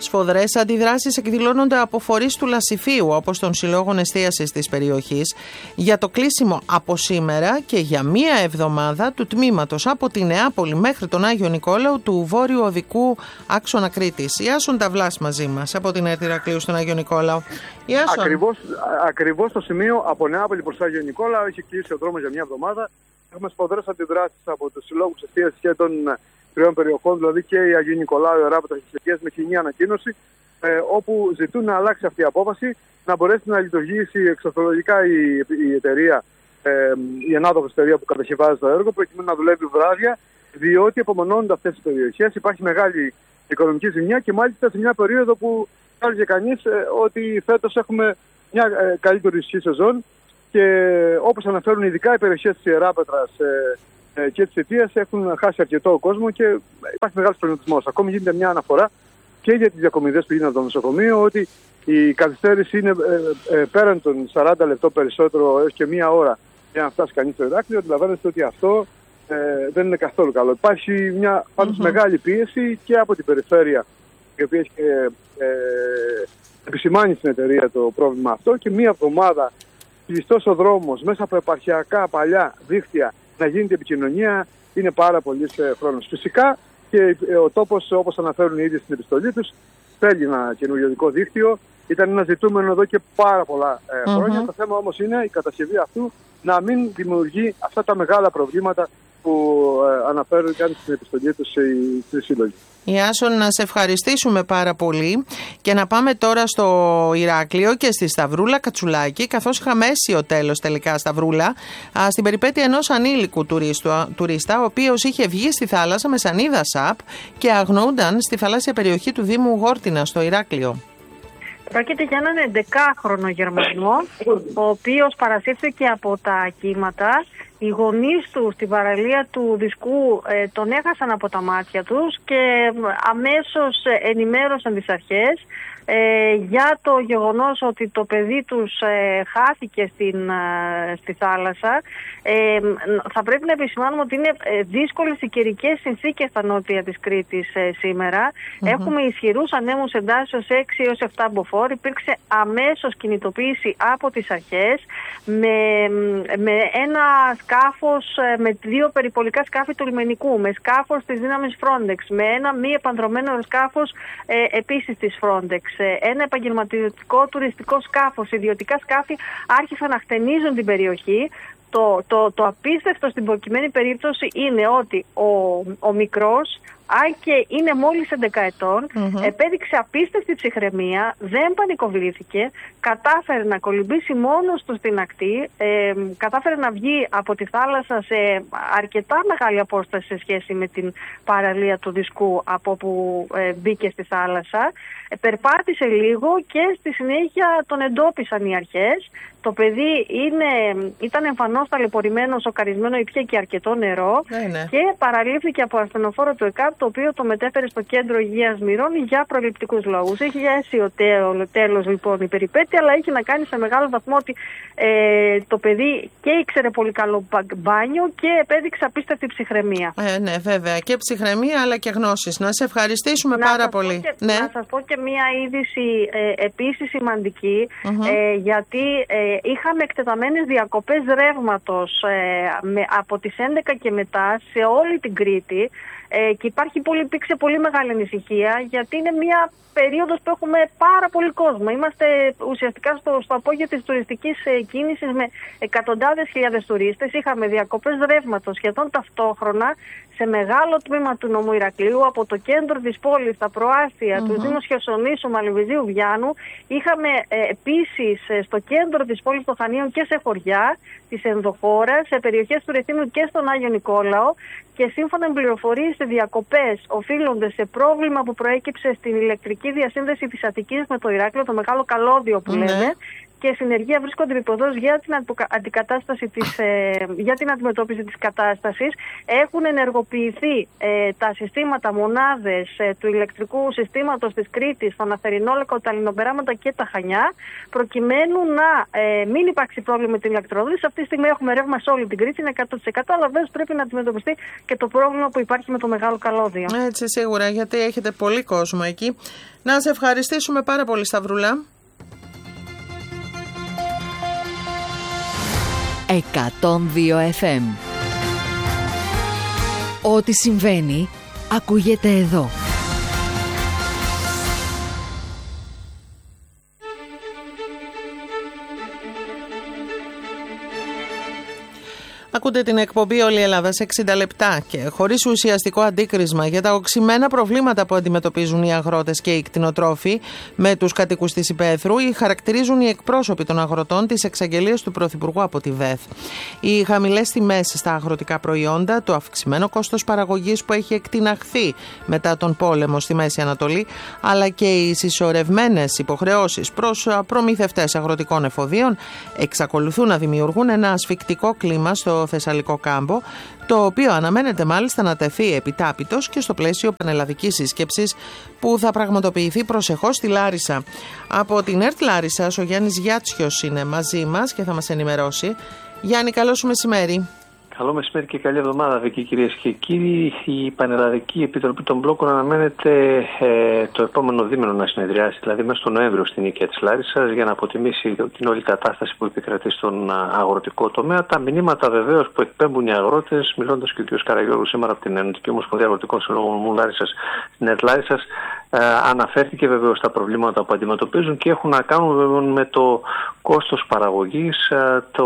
Σφοδρές αντιδράσεις εκδηλώνονται από φορείς του Λασιφίου, όπως των συλλόγων εστίασης της περιοχής, για το κλείσιμο από σήμερα και για μία εβδομάδα του τμήματος από τη Νεάπολη μέχρι τον Άγιο Νικόλαο του βόρειου οδικού άξονα Κρήτης. Ιάσον Ταυλάς μαζί μας από την ΕΡΤ Ηρακλείου στον Άγιο Νικόλαο. Ακριβώς στο σημείο από Νεάπολη προς Άγιο Νικόλαο έχει κλείσει ο δρόμος για μία εβδομάδα. Έχουμε σφοδρές αντιδράσεις από τους συλλόγους εστίασης και των τριών περιοχών, δηλαδή και η Αγίου Νικολάου, η Οράπετρα και η Χερκίας, με κοινή ανακοίνωση, όπου ζητούν να αλλάξει αυτή η απόφαση, να μπορέσει να λειτουργήσει εξορθολογικά η εταιρεία, η ανάδοχος εταιρεία που κατασκευάζει το έργο, προκειμένου να δουλεύει βράδια, διότι απομονώνονται αυτές τις περιοχές, υπάρχει μεγάλη οικονομική ζημιά και μάλιστα σε μια περίοδο που έλεγε κανείς ότι φέτος έχουμε μια καλή τουριστική σεζόν και όπως αναφέρουν ειδικά οι περιοχές της Ιεράπετρας και της Αιτίας έχουν χάσει αρκετό κόσμο και υπάρχει μεγάλος προβληματισμός. Ακόμη γίνεται μια αναφορά και για τις διακομιδές που γίνονται στο νοσοκομείο ότι η καθυστέρηση είναι πέραν των 40 λεπτών περισσότερο έως και μία ώρα για να φτάσει κανείς στο Ηράκλειο. Αντιλαμβάνεστε ότι αυτό δεν είναι καθόλου καλό. Υπάρχει μια πάντως μεγάλη πίεση και από την περιφέρεια, η οποία έχει επισημάνει στην εταιρεία το πρόβλημα αυτό, και μία εβδομάδα κλειστός ο δρόμος μέσα από επαρχιακά παλιά δίκτυα να γίνεται επικοινωνία είναι πάρα πολύ χρόνος. Φυσικά και ο τόπος, όπως αναφέρουν ήδη στην επιστολή τους, θέλει ένα καινούριο δίκτυο. Ήταν ένα ζητούμενο εδώ και πάρα πολλά χρόνια. Το θέμα όμως είναι η κατασκευή αυτού να μην δημιουργεί αυτά τα μεγάλα προβλήματα που αναφέρουν και στην επιστολή τους οι σύλλογοι. Ιάσον, να σε ευχαριστήσουμε πάρα πολύ και να πάμε τώρα στο Ηράκλειο και στη Σταυρούλα Κατσουλάκη, καθώς είχαμε αίσιο τέλος τελικά Σταυρούλα, στην περιπέτεια ενός ανήλικου τουρίστα, ο οποίος είχε βγει στη θάλασσα με σανίδα ΣΑΠ και αγνοούνταν στη θαλάσσια περιοχή του Δήμου Γόρτινα στο Ηράκλειο. Πρόκειται για έναν 11χρονο Γερμανό, ο οποίος παρασύρθηκε από τα κύματα. Οι γονείς του στην παραλία του Δισκού τον έχασαν από τα μάτια τους και αμέσως ενημέρωσαν τις αρχές για το γεγονός ότι το παιδί τους χάθηκε στη θάλασσα. Θα πρέπει να επισημάνουμε ότι είναι δύσκολες οι καιρικές συνθήκες στα νότια της Κρήτης σήμερα. Έχουμε ισχυρούς ανέμους εντάσσεως 6 έως 7 μποφόρ. Υπήρξε αμέσως κινητοποίηση από τις αρχές με ένα σκάφος, με 2 περιπολικά σκάφη του λιμενικού, με σκάφος της δύναμης Frontex, με ένα μη επανδρωμένο σκάφος επίσης της Frontex, ένα επαγγελματικό τουριστικό σκάφος. Ιδιωτικά σκάφη άρχισαν να χτενίζουν την περιοχή. Το απίστευτο στην προκειμένη περίπτωση είναι ότι ο μικρός, αν και είναι μόλις 11 ετών, επέδειξε απίστευτη ψυχραιμία, δεν πανικοβλήθηκε, κατάφερε να κολυμπήσει μόνος του στην ακτή, κατάφερε να βγει από τη θάλασσα σε αρκετά μεγάλη απόσταση σε σχέση με την παραλία του Δισκού από όπου μπήκε στη θάλασσα, περπάτησε λίγο και στη συνέχεια τον εντόπισαν οι αρχές. Το παιδί ήταν εμφανώς ταλαιπωρημένο, σοκαρισμένο, ήπιε και αρκετό νερό και παραλήφθηκε από ασθενοφόρο του ΕΚΑΠ, το οποίο το μετέφερε στο κέντρο υγείας Μυρών για προληπτικούς λόγους. Έχει για αίσιο τέλος λοιπόν η περιπέτεια, αλλά έχει να κάνει σε μεγάλο βαθμό ότι το παιδί και ήξερε πολύ καλό μπάνιο και επέδειξε απίστευτη ψυχραιμία. Ναι, βέβαια. Και ψυχραιμία αλλά και γνώσεις. Να σε ευχαριστήσουμε πάρα πολύ. Να σας πω και μία είδηση επίσης σημαντική, γιατί είχαμε εκτεταμένες διακοπές ρεύματος από τις 11 και μετά σε όλη την Κρήτη και υπήρξε πολύ μεγάλη ανησυχία, γιατί είναι μια περίοδος που έχουμε πάρα πολύ κόσμο. Είμαστε ουσιαστικά στο απόγειο της τουριστικής κίνησης με εκατοντάδες χιλιάδες τουρίστες. Είχαμε διακοπές ρεύματος σχεδόν ταυτόχρονα σε μεγάλο τμήμα του νομού Ηρακλείου, από το κέντρο της πόλης, τα προάστια, του Δήμους Χερσονήσου, Μαλιβιζίου, Βιάνου. Είχαμε επίσης στο κέντρο της πόλης των Χανίων και σε χωριά της ενδοχώρας, σε περιοχές του Ρεθύμνου και στον Άγιο Νικόλαο. Και σύμφωνα με πληροφορίες, οι διακοπές οφείλονται σε πρόβλημα που προέκυψε στην ηλεκτρική διασύνδεση της Αττικής με το Ηράκλειο, το μεγάλο καλώδιο που λέμε, και συνεργεία βρίσκονται επίποδος για την για την αντιμετώπιση της κατάστασης. Έχουν ενεργοποιηθεί τα συστήματα, μονάδες του ηλεκτρικού συστήματος της Κρήτης, τον Αθερινόλεκο, τα Λινοπεράματα και τα Χανιά, προκειμένου να μην υπάρξει πρόβλημα με την ηλεκτροδότηση. Αυτή τη στιγμή έχουμε ρεύμα σε όλη την Κρήτη, είναι 100%, αλλά βέβαια πρέπει να αντιμετωπιστεί και το πρόβλημα που υπάρχει με το μεγάλο καλώδιο. Έτσι, σίγουρα, γιατί έχετε πολύ κόσμο εκεί. Να σε ευχαριστήσουμε πάρα πολύ, Σταυρούλα. 102 FM. Ό,τι συμβαίνει, ακούγεται εδώ. Ακούτε την εκπομπή Όλη η Ελλάδα σε 60 λεπτά και χωρίς ουσιαστικό αντίκρισμα για τα οξυμένα προβλήματα που αντιμετωπίζουν οι αγρότες και οι κτηνοτρόφοι με τους κατοίκους της υπαίθρου, χαρακτηρίζουν οι εκπρόσωποι των αγροτών τις εξαγγελίες του Πρωθυπουργού από τη ΒΕΘ. Οι χαμηλές τιμές στα αγροτικά προϊόντα, το αυξημένο κόστος παραγωγής που έχει εκτιναχθεί μετά τον πόλεμο στη Μέση Ανατολή, αλλά και οι συσσωρευμένες υποχρεώσεις προς προμηθευτές αγροτικών εφοδίων εξακολουθούν να δημιουργούν ένα ασφικτικό κλίμα στο Θεσσαλικό κάμπο, το οποίο αναμένεται μάλιστα να τεθεί επιτάπητος και στο πλαίσιο πανελλαδικής σύσκεψης που θα πραγματοποιηθεί προσεχώς στη Λάρισα. Από την ΕΡΤ Λάρισσας ο Γιάννης Γιάτσιος είναι μαζί μας και θα μας ενημερώσει. Γιάννη, καλό σου μεσημέρι. Καλό μεσημέρι και καλή εβδομάδα, Βίκη, κυρίες και κύριοι. Η Πανελλαδική Επιτροπή των Μπλόκων αναμένεται το επόμενο δίμηνο να συνεδριάσει, δηλαδή μέσα στο Νοέμβριο στην οίκια της Λάρισσας, για να αποτιμήσει την όλη κατάσταση που επικρατεί στον αγροτικό τομέα. Τα μηνύματα βεβαίως που εκπέμπουν οι αγρότες, μιλώντας και ο κ. Καραγιώργου σήμερα από την Ενωτική Ομοσπονδία Αγροτικών Συλλόγων Λάρισσας, στην ΕΡΤ Λάρισσας, αναφέρθηκε βεβαίως στα προβλήματα που αντιμετωπίζουν και έχουν να κάνουν βεβαίως με το κόστος παραγωγής, το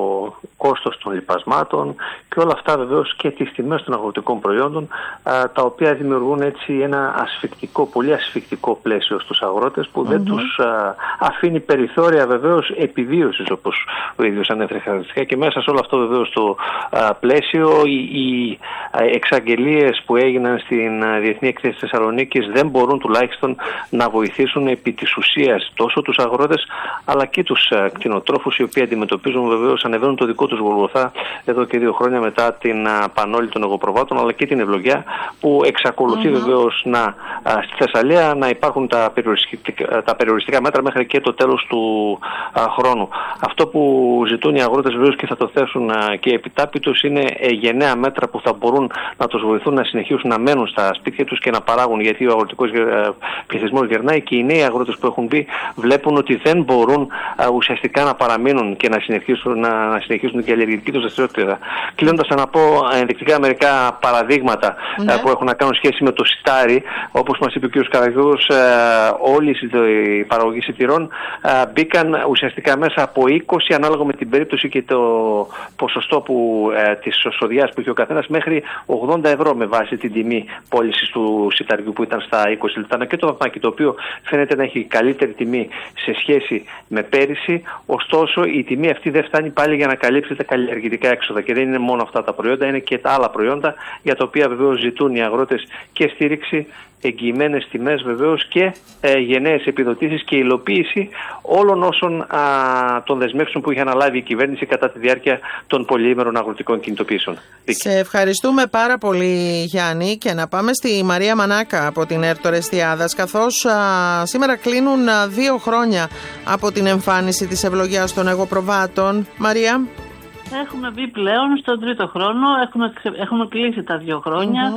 κόστος των λιπασμάτων και όλα αυτά βεβαίως και τις τιμές των αγροτικών προϊόντων, τα οποία δημιουργούν έτσι ένα ασφικτικό, πολύ ασφικτικό πλαίσιο στους αγρότες που δεν τους αφήνει περιθώρια βεβαίως επιβίωσης, όπως ο ίδιος ανέφερε χαρακτηριστικά, και μέσα σε όλο αυτό βεβαίως το πλαίσιο οι εξαγγελίες που έγιναν στην Διεθνή Έκθεση της Θεσσαλονίκης δεν μπορούν τουλάχιστον να βοηθήσουν επί της ουσίας τόσο τους αγρότες αλλά και τους κτηνοτρόφους, οι οποίοι αντιμετωπίζουν βεβαίως, ανεβαίνουν το δικό τους Γολγοθά εδώ και 2 χρόνια μετά την πανόλη των εγωπροβάτων αλλά και την ευλογιά που εξακολουθεί βεβαίως στη Θεσσαλία να υπάρχουν τα περιοριστικά μέτρα μέχρι και το τέλος του χρόνου. Αυτό που ζητούν οι αγρότες βεβαίως και θα το θέσουν και επιτάπητος είναι γενναία μέτρα που θα μπορούν να τους βοηθούν να συνεχίσουν να μένουν στα σπίτια τους και να παράγουν, γιατί ο αγροτικός πληθυσμός γερνάει και οι νέοι αγρότες που έχουν μπει βλέπουν ότι δεν μπορούν ουσιαστικά να παραμείνουν και να συνεχίσουν και αλλεργική τους δραστηριότητα. Κλείνοντας, να πω ενδεικτικά μερικά παραδείγματα που έχουν να κάνουν σχέση με το σιτάρι. Όπως μας είπε ο κ. Καραγιώργος, όλοι οι παραγωγοί σιτηρών μπήκαν ουσιαστικά μέσα από 20, ανάλογα με την περίπτωση και το ποσοστό της σοδιάς που είχε ο καθένας, μέχρι 80 ευρώ με βάση την τιμή πώλησης του σιταριού που ήταν στα 20 λεπτά. Και το βαπάκι, το οποίο φαίνεται να έχει καλύτερη τιμή σε σχέση με πέρυσι, ωστόσο η τιμή αυτή δεν φτάνει πάλι για να καλύψει τα καλλιεργητικά έξοδα. Και δεν είναι μόνο αυτά τα προϊόντα, είναι και τα άλλα προϊόντα για τα οποία βεβαίως ζητούν οι αγρότες και στήριξη, εγγυημένες τιμές βεβαίως και γενναίες επιδοτήσεις και υλοποίηση όλων όσων των δεσμεύσεων που είχε αναλάβει η κυβέρνηση κατά τη διάρκεια των πολυήμερων αγροτικών κινητοποιήσεων. Σε ευχαριστούμε πάρα πολύ, Γιάννη, και να πάμε στη Μαρία Μανάκα από την ΕΡΤ Ορεστιάδας, καθώς σήμερα κλείνουν 2 χρόνια από την εμφάνιση της ευλογιάς των εγωπροβάτων. Μαρία. Έχουμε μπει πλέον στον 3ο χρόνο, έχουμε κλείσει τα 2 χρόνια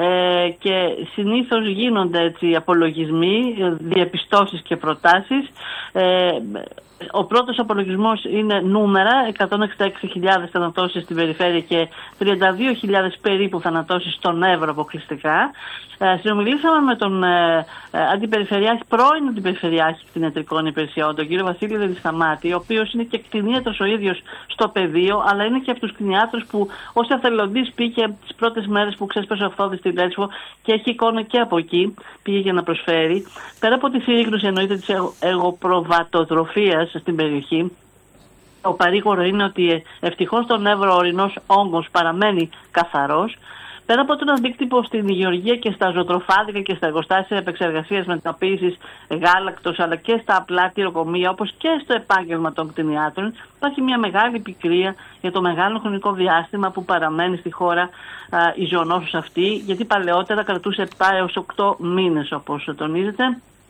και συνήθως γίνονται έτσι απολογισμοί, διαπιστώσεις και προτάσεις. Ο πρώτος απολογισμός είναι νούμερα, 166.000 θανατώσεις στην περιφέρεια και 32.000 περίπου θανατώσεις στον Εύρο αποκλειστικά. Συνομιλήσαμε με τον πρώην αντιπεριφερειάρχη κτηνιατρικών υπηρεσιών, τον κύριο Βασίλη Δελισθαμάτη, ο οποίος είναι και κτηνίατρος ο ίδιος στο πεδίο, αλλά είναι και από τους κτηνιάτρους που ως εθελοντής πήγε τις πρώτες μέρες που ξέσπασε ο Φθόδης στη Λέσβο και έχει εικόνα και από εκεί, πήγε για να προσφέρει. Πέρα από τη συρρήγνωση εννοείται της εγωπροβατοτροφίας στην περιοχή, το παρήγορο είναι ότι ευτυχώς στον Εύρο ο ορεινός όγκος παραμένει καθαρός. Πέρα από τον αντίκτυπο στην γεωργία και στα ζωοτροφάδικα και στα εργοστάσια επεξεργασίας μεταποίησης γάλακτος, αλλά και στα απλά τυροκομεία, όπως και στο επάγγελμα των κτηνιάτρων, υπάρχει μια μεγάλη πικρία για το μεγάλο χρονικό διάστημα που παραμένει στη χώρα η ζωονόσος αυτή, γιατί παλαιότερα κρατούσε 7 έως 8 μήνες, όπως τονίζεται.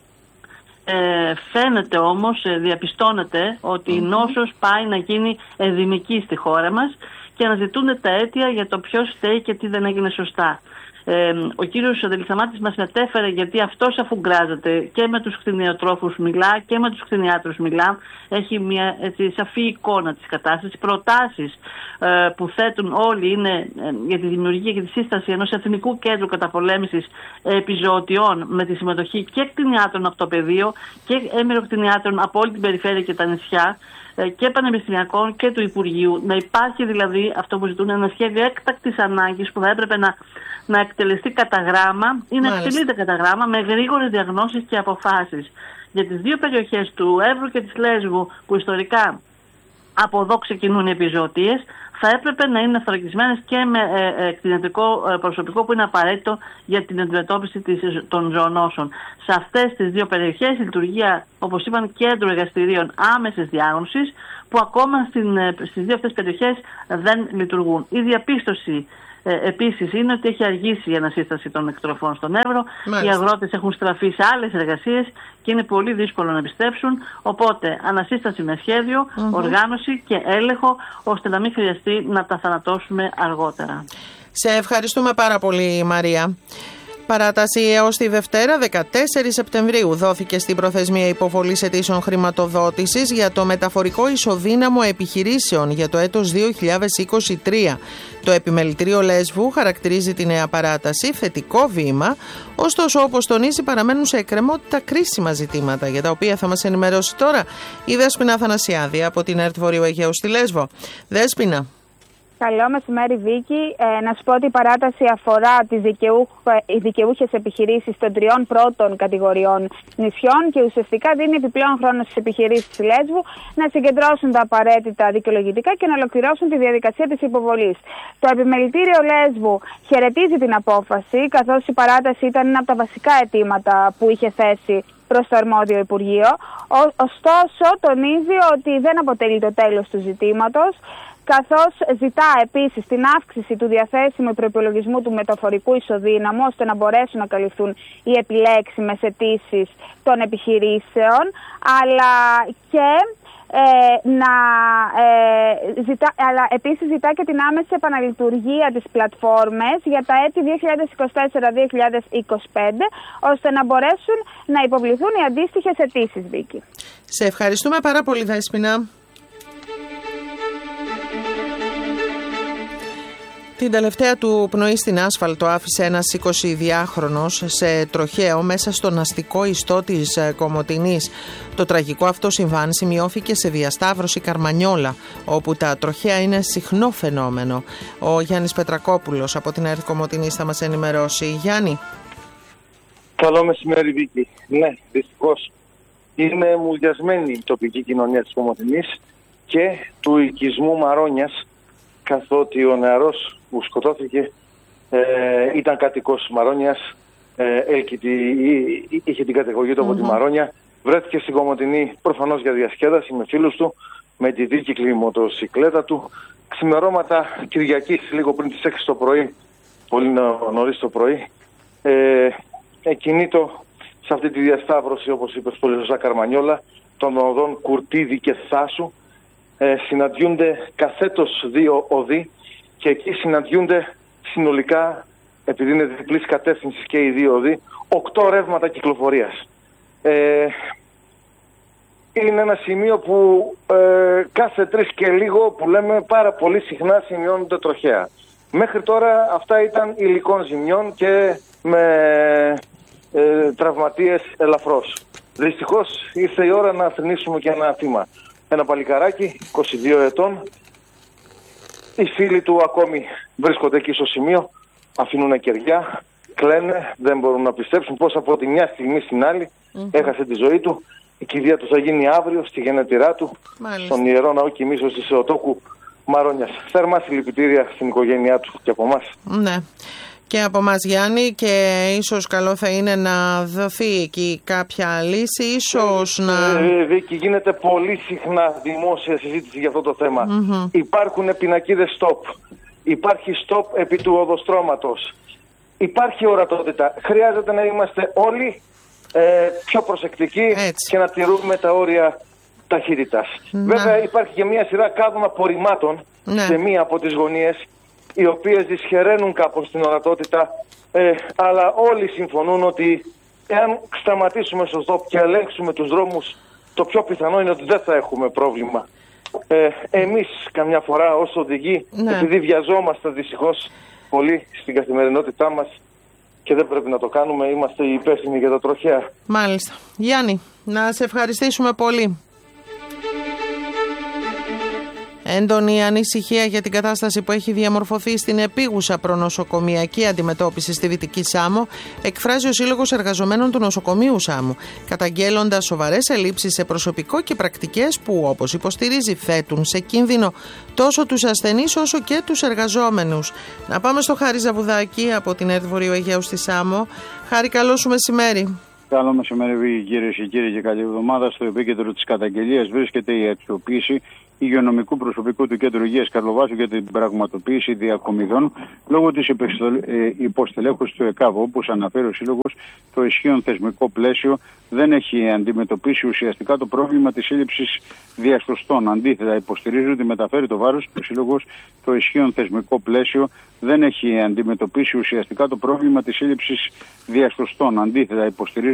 Φαίνεται όμως, διαπιστώνεται ότι η νόσος πάει να γίνει ενδημική στη χώρα μας και αναζητούνται τα αίτια για το ποιος φταίει και τι δεν έγινε σωστά. Ο κύριος Δελισαμάτης μας μετέφερε, γιατί αυτός αφού γκράζεται και με τους κτηνιοτρόφους μιλά και με τους κτηνιάτρους μιλά, έχει μια σαφή εικόνα της κατάστασης. Προτάσεις που θέτουν όλοι είναι για τη δημιουργία και τη σύσταση ενός εθνικού κέντρου καταπολέμησης επιζωοτιών με τη συμμετοχή και κτηνιάτρων από το πεδίο και έμειροκτηνιάτρων από όλη την περιφέρεια και τα νησιά και πανεπιστημιακών και του Υπουργείου. Να υπάρχει δηλαδή αυτό που ζητούν, ένα σχέδιο έκτακτης ανάγκης που θα έπρεπε να εκτελεστεί κατά γράμμα ή να εκτελείται κατά γράμμα με γρήγορες διαγνώσεις και αποφάσεις. Για τις δύο περιοχές του Εύρου και της Λέσβου, που ιστορικά από εδώ ξεκινούν οι επιζωοτίες, θα έπρεπε να είναι θωρακισμένες και με κτηνιατρικό προσωπικό που είναι απαραίτητο για την αντιμετώπιση των ζωονόσων. Σε αυτές τις δύο περιοχές η λειτουργία, όπως είπαν, κέντρου εργαστηρίων άμεσης διάγνωσης, που ακόμα στις δύο αυτές περιοχές δεν λειτουργούν. Η διαπίστωση επίσης είναι ότι έχει αργήσει η ανασύσταση των εκτροφών στον Εύρο. Οι αγρότες έχουν στραφεί σε άλλες εργασίες και είναι πολύ δύσκολο να επιστρέψουν. Οπότε ανασύσταση με σχέδιο, οργάνωση και έλεγχο, ώστε να μην χρειαστεί να τα θανατώσουμε αργότερα. Σε ευχαριστούμε πάρα πολύ, Μαρία. Παράταση έως τη Δευτέρα 14 Σεπτεμβρίου δόθηκε στην προθεσμία υποβολής αιτήσεων χρηματοδότησης για το μεταφορικό ισοδύναμο επιχειρήσεων για το έτος 2023. Το Επιμελητήριο Λέσβου χαρακτηρίζει τη νέα παράταση θετικό βήμα, ωστόσο, όπως τονίζει, παραμένουν σε εκκρεμότητα κρίσιμα ζητήματα, για τα οποία θα μας ενημερώσει τώρα η Δέσποινα Αθανασιάδη από την ΕΡΤ Βορείου Αιγαίου στη Λέσβο. Δέσποινα. Καλό μεσημέρι, Βίκη. Να σου πω ότι η παράταση αφορά τις δικαιούχες επιχειρήσεις των 3 πρώτων κατηγοριών νησιών και ουσιαστικά δίνει επιπλέον χρόνο στις επιχειρήσεις της Λέσβου να συγκεντρώσουν τα απαραίτητα δικαιολογητικά και να ολοκληρώσουν τη διαδικασία της υποβολής. Το Επιμελητήριο Λέσβου χαιρετίζει την απόφαση, καθώς η παράταση ήταν ένα από τα βασικά αιτήματα που είχε θέσει προς το αρμόδιο Υπουργείο. Ωστόσο, τονίζει ότι δεν αποτελεί το τέλος του ζητήματος, καθώς ζητά επίσης την αύξηση του διαθέσιμου προϋπολογισμού του μεταφορικού ισοδύναμου, ώστε να μπορέσουν να καλυφθούν οι επιλέξιμες αιτήσεις των επιχειρήσεων, αλλά και αλλά επίσης ζητά και την άμεση επαναλειτουργία της πλατφόρμες για τα έτη 2024-2025, ώστε να μπορέσουν να υποβληθούν οι αντίστοιχες αιτήσεις, Βίκη. Σε ευχαριστούμε πάρα πολύ, Δέσποινα. Την τελευταία του πνοή στην άσφαλτο άφησε ένας 22χρονος σε τροχαίο μέσα στον αστικό ιστό της Κομοτηνής. Το τραγικό αυτό συμβάν σημειώθηκε σε διασταύρωση Καρμανιόλα, όπου τα τροχαία είναι συχνό φαινόμενο. Ο Γιάννης Πετρακόπουλος από την ΕΡΤ Κομοτηνής θα μας ενημερώσει. Γιάννη. Καλό μεσημέρι, Βίκη. Ναι, δυστυχώς είναι μουδιασμένη η τοπική κοινωνία της Κομοτηνής και του οικισμού Μαρόνιας, καθότι ο νεαρός που σκοτώθηκε ήταν κατοικός Μαρόνιας, είχε την καταγωγή του από τη Μαρόνια, βρέθηκε στην Κομοτηνή προφανώς για διασκέδαση με φίλους του, με τη δίκυκλη μοτοσικλέτα του. Ξημερώματα Κυριακής, λίγο πριν τις 6 το πρωί, πολύ νωρίς το πρωί, εκκινήτο σε αυτή τη διασταύρωση, όπως είπες πολύ σωστά, Καρμανιόλα, των οδών Κουρτίδη και Θάσου. Συναντιούνται καθέτος 2 οδοί και εκεί συναντιούνται συνολικά, επειδή είναι διπλής κατεύθυνσης και οι 2 οδοί, 8 ρεύματα κυκλοφορίας. Είναι ένα σημείο που κάθε 3 και λίγο, που λέμε, πάρα πολύ συχνά σημειώνονται τροχαία. Μέχρι τώρα αυτά ήταν υλικών ζημιών και με τραυματίες ελαφρώς. Δυστυχώς ήρθε η ώρα να θρηνήσουμε και ένα θύμα. Ένα παλικαράκι, 22 ετών. Οι φίλοι του ακόμη βρίσκονται εκεί στο σημείο, αφήνουν κεριά, κλαίνε, δεν μπορούν να πιστέψουν πως από τη μια στιγμή στην άλλη έχασε τη ζωή του. Η κηδεία του θα γίνει αύριο στη γενετηρά του, στον Ιερό Ναό Κοιμήσεως της Θεοτόκου Μαρόνιας. Θερμά συλληπιτήρια στην οικογένειά του και από εμάς. Ναι. Και από μας, Γιάννη, και ίσως καλό θα είναι να δοθεί εκεί κάποια λύση, ίσως να... Βίκη, γίνεται πολύ συχνά δημόσια συζήτηση για αυτό το θέμα. Υπάρχουν πινακίδες stop. Υπάρχει stop επί του οδοστρώματος. Υπάρχει ορατότητα. Χρειάζεται να είμαστε όλοι πιο προσεκτικοί και να τηρούμε τα όρια ταχύτητας. Βέβαια υπάρχει και μια σειρά κάδων απορριμμάτων σε μία από τις γωνίες, οι οποίες δυσχεραίνουν κάπως την ορατότητα, αλλά όλοι συμφωνούν ότι εάν σταματήσουμε στο stop και ελέγξουμε τους δρόμους, το πιο πιθανό είναι ότι δεν θα έχουμε πρόβλημα. Εμείς καμιά φορά ως οδηγοί, επειδή βιαζόμαστε δυστυχώς πολύ στην καθημερινότητά μας και δεν πρέπει να το κάνουμε, είμαστε υπεύθυνοι για τα τροχαία. Μάλιστα. Γιάννη, να σε ευχαριστήσουμε πολύ. Έντονη ανησυχία για την κατάσταση που έχει διαμορφωθεί στην επίγουσα προνοσοκομιακή αντιμετώπιση στη Δυτική Σάμο εκφράζει ο Σύλλογος Εργαζομένων του Νοσοκομείου Σάμου, καταγγέλλοντας σοβαρές ελλείψεις σε προσωπικό και πρακτικές που, όπως υποστηρίζει, θέτουν σε κίνδυνο τόσο τους ασθενείς όσο και τους εργαζόμενους. Να πάμε στο Χάρη Ζαβουδάκη από την ΕΡΤ Βορείου Αιγαίου στη Σάμο. Χάρη, καλό σου μεσημέρι. Καλό μεσημέρι, κυρίες και κύριοι, και καλή εβδομάδα. Στο επίκεντρο της καταγγελίας βρίσκεται η αξιοποίηση υγειονομικού προσωπικού του Κέντρου Υγείας Καρλοβάσου για την πραγματοποίηση διακομιδών λόγω της υποστελέχωσης του ΕΚΑΒ. Όπως αναφέρει ο Σύλλογος, το ισχύον θεσμικό πλαίσιο δεν έχει αντιμετωπίσει ουσιαστικά το πρόβλημα της έλλειψης διασωστών. Αντίθετα, υποστηρίζει ότι μεταφέρει το βάρος του Σύλλογος, το ισχύον θεσμικό πλαίσιο δεν έχει αντιμετωπίσει ουσιαστικά το πρόβλημα της έλλειψης διασωστών. Αντίθετα, υποστηρίζει